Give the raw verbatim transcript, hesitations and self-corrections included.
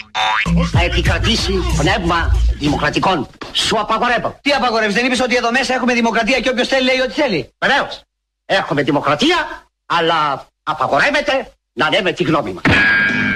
Θα επικρατήσει πνεύμα δημοκρατικών. Σου απαγορεύω. Τι απαγορεύεις, δεν είπες ότι εδώ μέσα έχουμε δημοκρατία και όποιος θέλει λέει ό,τι θέλει? Βεβαίως. Έχουμε δημοκρατία, αλλά απαγορεύεται να λέμε τη γνώμη μας.